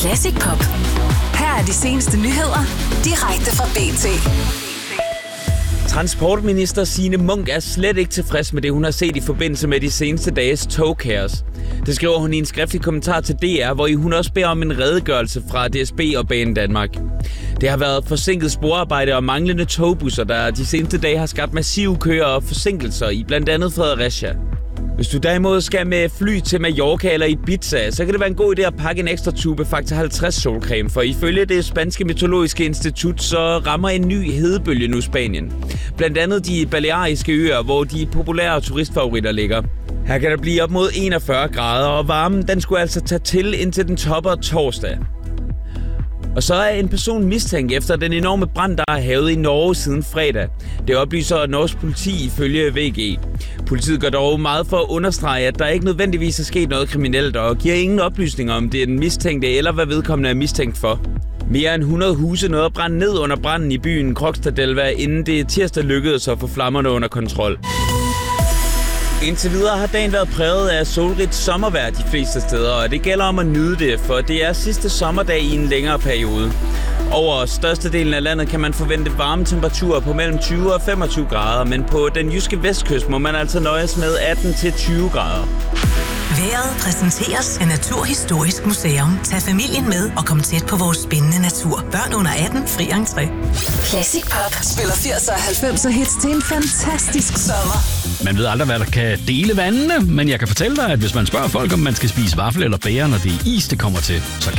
Classic Pop. Her er de seneste nyheder, direkte fra BT. Transportminister Signe Munk er slet ikke tilfreds med det, hun har set i forbindelse med de seneste dages togkaos. Det skriver hun i en skriftlig kommentar til DR, hvor hun også beder om en redegørelse fra DSB og Banedanmark. Det har været forsinket sporarbejde og manglende togbusser, der de seneste dage har skabt massive køer og forsinkelser i blandt andet Fredericia. Hvis du derimod skal med fly til Mallorca eller Ibiza, så kan det være en god idé at pakke en ekstra tube Faktor 50 solcreme, for ifølge det spanske meteorologiske institut, så rammer en ny hedebølge nu Spanien. Blandt andet de Baleariske øer, hvor de populære turistfavoritter ligger. Her kan der blive op mod 41 grader, og varmen den skulle altså tage til indtil den topper torsdag. Og så er en person mistænkt efter den enorme brand, der er havet i Norge siden fredag. Det oplyser norsk politi ifølge VG. Politiet gør dog meget for at understrege, at der ikke nødvendigvis er sket noget kriminelt, og giver ingen oplysninger om det er den mistænkte eller hvad vedkommende er mistænkt for. Mere end 100 huse nåede at brænde ned under branden i byen Krokstadelva, inden det tirsdag lykkedes at få flammerne under kontrol. Indtil videre har dagen været præget af solrigt sommervejr de fleste steder, og det gælder om at nyde det, for det er sidste sommerdag i en længere periode. Over størstedelen af landet kan man forvente varme temperaturer på mellem 20 og 25 grader, men på den jyske vestkyst må man altså nøjes med 18 til 20 grader. Vejret præsenteres af Naturhistorisk Museum. Tag familien med og kom tæt på vores spændende natur. Børn under 18 fri entré. Classic Pop spiller 80'er og 90'er hits til en fantastisk sommer. Man ved aldrig, hvad der kan dele vandene, men jeg kan fortælle dig, at hvis man spørger folk, om man skal spise vaffel eller bære, når det er is, det kommer til, så